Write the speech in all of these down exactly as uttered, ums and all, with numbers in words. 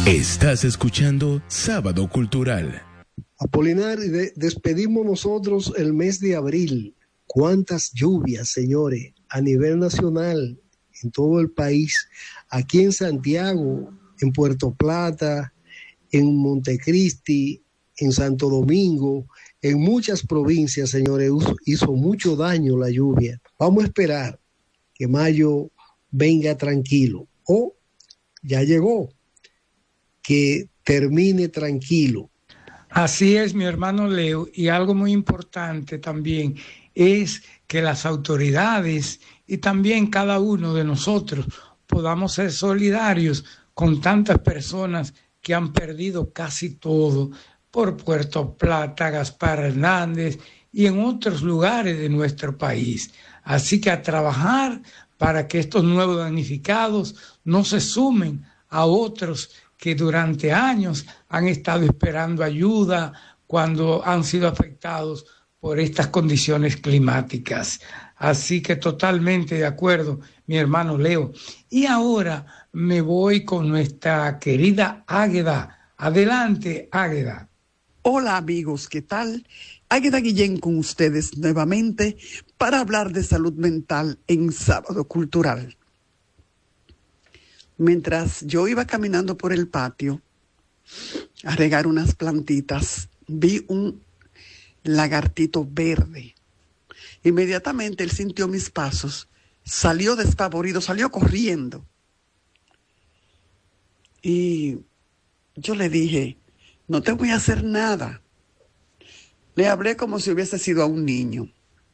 Estás escuchando Sábado Cultural. Apolinar, de, despedimos nosotros el mes de abril. Cuántas lluvias, señores, a nivel nacional, en todo el país, aquí en Santiago, en Puerto Plata, en Montecristi, en Santo Domingo, en muchas provincias, señores, hizo mucho daño la lluvia. Vamos a esperar que mayo venga tranquilo, o ya llegó, que termine tranquilo. Así es, mi hermano Leo, y algo muy importante también es que las autoridades y también cada uno de nosotros podamos ser solidarios con tantas personas que han perdido casi todo por Puerto Plata, Gaspar Hernández y en otros lugares de nuestro país. Así que a trabajar para que estos nuevos damnificados no se sumen a otros que durante años han estado esperando ayuda cuando han sido afectados por estas condiciones climáticas. Así que totalmente de acuerdo, mi hermano Leo. Y ahora me voy con nuestra querida Águeda. Adelante, Águeda. Hola amigos, ¿qué tal? Águeda Guillén con ustedes nuevamente para hablar de salud mental en Sábado Cultural. Mientras yo iba caminando por el patio a regar unas plantitas, vi un lagartito verde. Inmediatamente él sintió mis pasos, salió despavorido, salió corriendo. Y yo le dije, no te voy a hacer nada. Le hablé como si hubiese sido a un niño.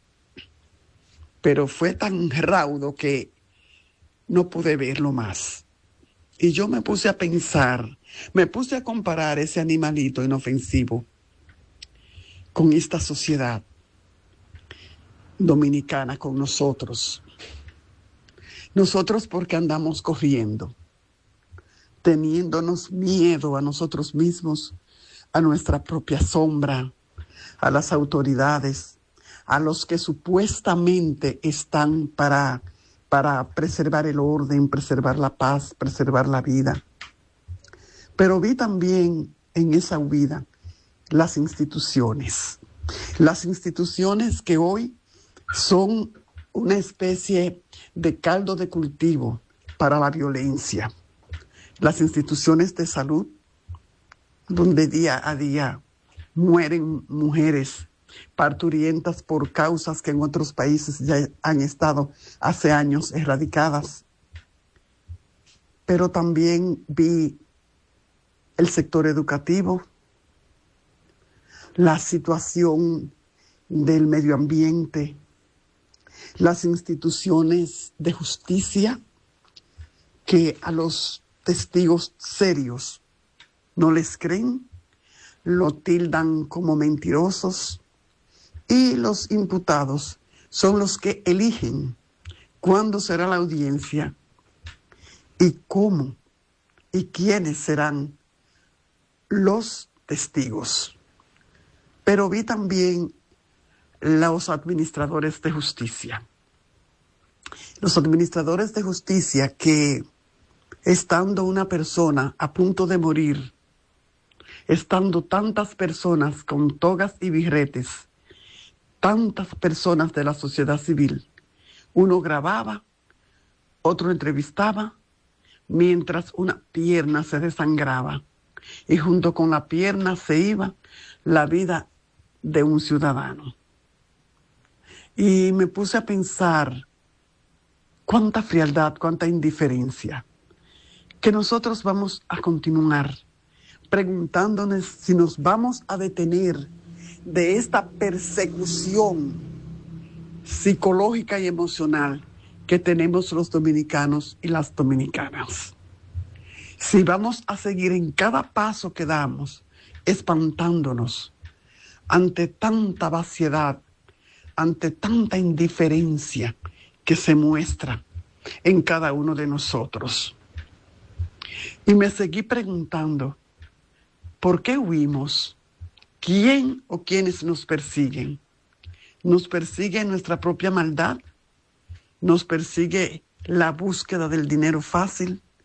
Pero fue tan raudo que no pude verlo más. Y yo me puse a pensar, me puse a comparar ese animalito inofensivo con esta sociedad dominicana, con nosotros. Nosotros porque andamos corriendo, teniéndonos miedo a nosotros mismos, a nuestra propia sombra, a las autoridades, a los que supuestamente están para... para preservar el orden, preservar la paz, preservar la vida. Pero vi también en esa huida las instituciones. Las instituciones que hoy son una especie de caldo de cultivo para la violencia. Las instituciones de salud, donde día a día mueren mujeres parturientas por causas que en otros países ya han estado hace años erradicadas. Pero también vi el sector educativo, la situación del medio ambiente, las instituciones de justicia que a los testigos serios no les creen, lo tildan como mentirosos. Y los imputados son los que eligen cuándo será la audiencia y cómo y quiénes serán los testigos. Pero vi también los administradores de justicia. Los administradores de justicia que, estando una persona a punto de morir, estando tantas personas con togas y birretes, tantas personas de la sociedad civil, uno grababa, otro entrevistaba, mientras una pierna se desangraba y junto con la pierna se iba la vida de un ciudadano. Y me puse a pensar cuánta frialdad, cuánta indiferencia, que nosotros vamos a continuar preguntándonos si nos vamos a detener de esta persecución psicológica y emocional que tenemos los dominicanos y las dominicanas. Si vamos a seguir en cada paso que damos espantándonos ante tanta vaciedad, ante tanta indiferencia que se muestra en cada uno de nosotros. Y me seguí preguntando, ¿por qué huimos? ¿Quién o quiénes nos persiguen? ¿Nos persigue nuestra propia maldad? ¿Nos persigue la búsqueda del dinero fácil?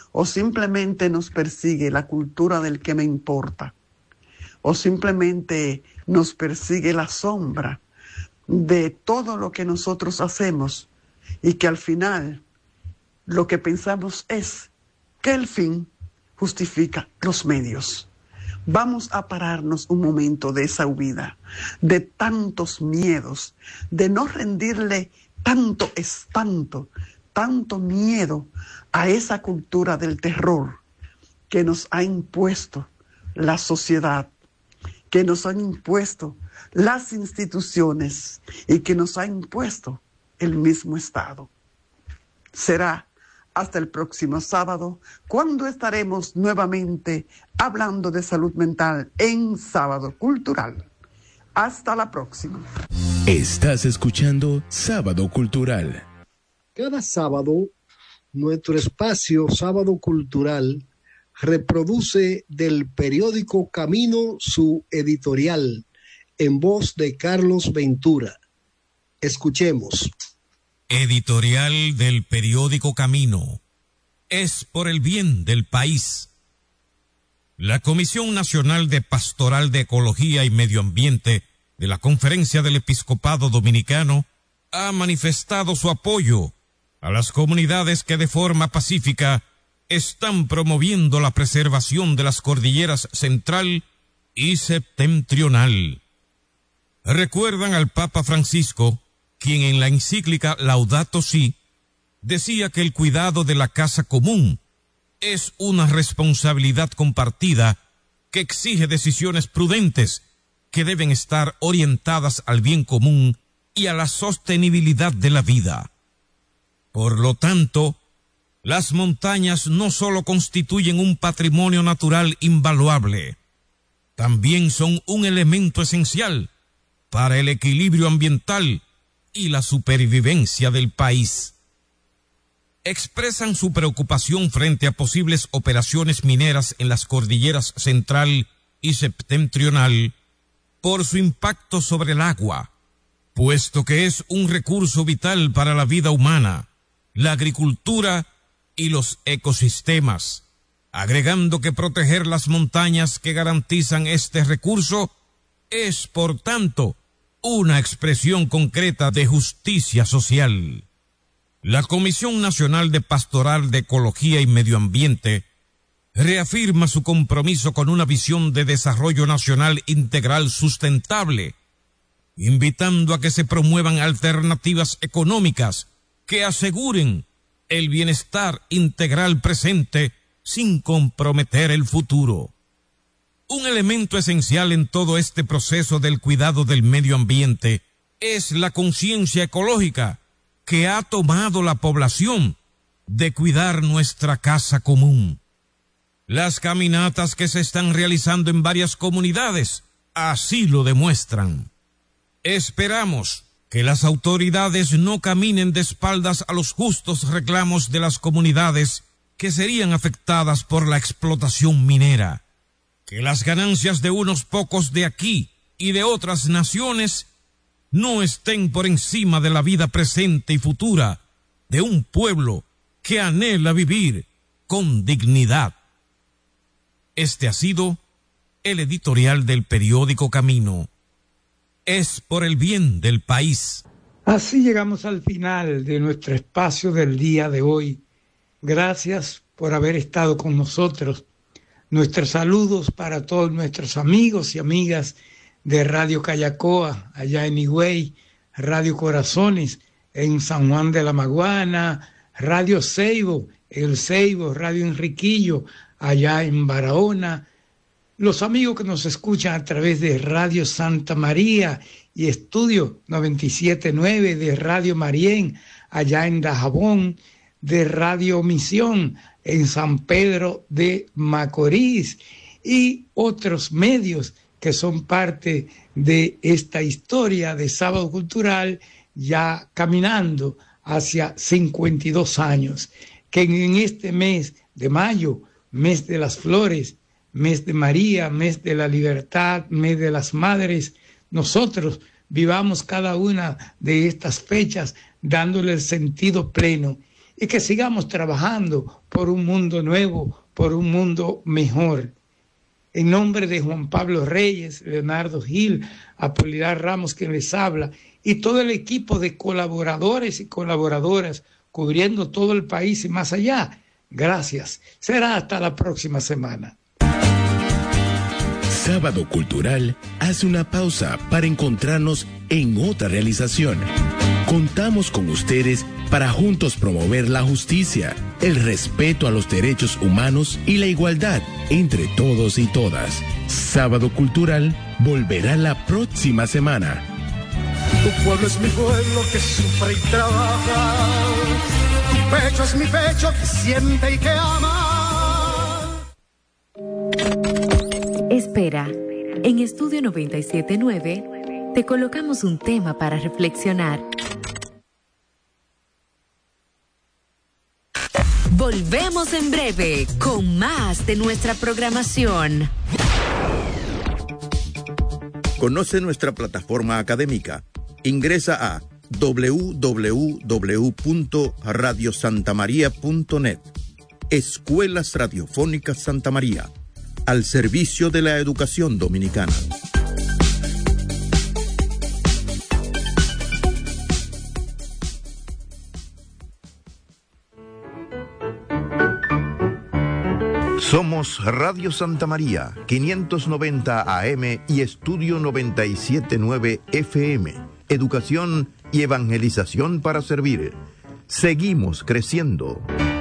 o simplemente nos persigue la cultura del que me importa, o simplemente nos persigue la sombra de todo lo que nosotros hacemos y que al final lo que pensamos es que el fin justifica los medios. Vamos a pararnos un momento de esa huida, de tantos miedos, de no rendirle tanto espanto, tanto miedo a esa cultura del terror que nos ha impuesto la sociedad, que nos han impuesto las instituciones y que nos ha impuesto el mismo Estado. Será hasta el próximo sábado, cuando estaremos nuevamente hablando de salud mental en Sábado Cultural. Hasta la próxima. Estás escuchando Sábado Cultural. Cada sábado, nuestro espacio Sábado Cultural reproduce del periódico Camino su editorial en voz de Carlos Ventura. Escuchemos. Editorial del periódico Camino. Es por el bien del país. La Comisión Nacional de Pastoral de Ecología y Medio Ambiente de la Conferencia del Episcopado Dominicano ha manifestado su apoyo a las comunidades que de forma pacífica están promoviendo la preservación de las cordilleras central y septentrional. Recuerdan al Papa Francisco, quien en la encíclica Laudato Si decía que el cuidado de la casa común es una responsabilidad compartida que exige decisiones prudentes que deben estar orientadas al bien común y a la sostenibilidad de la vida. Por lo tanto, las montañas no solo constituyen un patrimonio natural invaluable, también son un elemento esencial para el equilibrio ambiental y la supervivencia del país. Expresan su preocupación frente a posibles operaciones mineras en las cordilleras central y septentrional por su impacto sobre el agua, puesto que es un recurso vital para la vida humana, la agricultura y los ecosistemas, agregando que proteger las montañas que garantizan este recurso es, por tanto, una expresión concreta de justicia social. La Comisión Nacional de Pastoral de Ecología y Medio Ambiente reafirma su compromiso con una visión de desarrollo nacional integral sustentable, invitando a que se promuevan alternativas económicas que aseguren el bienestar integral presente sin comprometer el futuro. Un elemento esencial en todo este proceso del cuidado del medio ambiente es la conciencia ecológica que ha tomado la población de cuidar nuestra casa común. Las caminatas que se están realizando en varias comunidades así lo demuestran. Esperamos que las autoridades no caminen de espaldas a los justos reclamos de las comunidades que serían afectadas por la explotación minera. Que las ganancias de unos pocos de aquí y de otras naciones no estén por encima de la vida presente y futura de un pueblo que anhela vivir con dignidad. Este ha sido el editorial del periódico Camino. Es por el bien del país. Así llegamos al final de nuestro espacio del día de hoy. Gracias por haber estado con nosotros. Nuestros saludos para todos nuestros amigos y amigas de Radio Callacoa, allá en Higüey, Radio Corazones, en San Juan de la Maguana, Radio Ceibo, El Ceibo, Radio Enriquillo, allá en Barahona, los amigos que nos escuchan a través de Radio Santa María y Estudio noventa y siete punto nueve de Radio Marién, allá en Dajabón, de Radio Misión, en San Pedro de Macorís, y otros medios que son parte de esta historia de Sábado Cultural, ya caminando hacia cincuenta y dos años, que en este mes de mayo, mes de las flores, mes de María, mes de la libertad, mes de las madres, nosotros vivamos cada una de estas fechas dándole el sentido pleno y que sigamos trabajando por un mundo nuevo, por un mundo mejor. En nombre de Juan Pablo Reyes, Leonardo Gil, Apolinar Ramos, quien les habla, y todo el equipo de colaboradores y colaboradoras cubriendo todo el país y más allá, gracias. Será hasta la próxima semana. Sábado Cultural hace una pausa para encontrarnos en otra realización. Contamos con ustedes para juntos promover la justicia, el respeto a los derechos humanos y la igualdad entre todos y todas. Sábado Cultural volverá la próxima semana. Tu pueblo es mi pueblo que sufre y trabaja. Tu pecho es mi pecho que siente y que ama. Espera, en Estudio noventa y siete punto nueve te colocamos un tema para reflexionar. Volvemos en breve con más de nuestra programación. Conoce nuestra plataforma académica. Ingresa a doble u doble u doble u punto radio santa maría punto net. Escuelas Radiofónicas Santa María, al servicio de la educación dominicana. Somos Radio Santa María, quinientos noventa A M y Estudio noventa y siete punto nueve F M. Educación y evangelización para servir. Seguimos creciendo.